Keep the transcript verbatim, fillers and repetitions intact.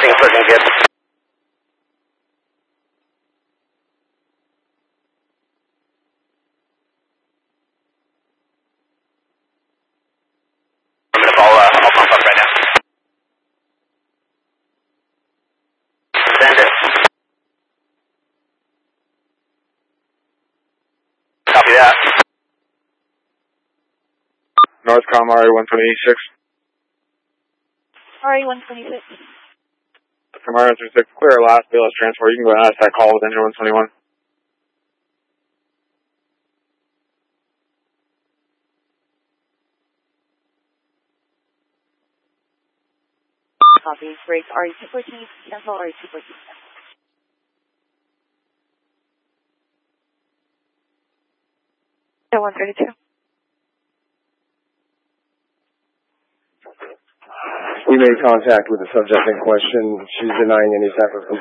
Everything's looking good. I'll, uh, I'll pump up right now. Send it. Copy that. Northcom R A one twenty-six. R A one twenty-six. From R A one twenty-six, clear our last B L S transport. You can go and ask that call with engine one twenty-one. Copy. Break R A two fourteen. Cancel R A two fourteen. one thirty-two. We made contact with the subject in question. She's denying any type of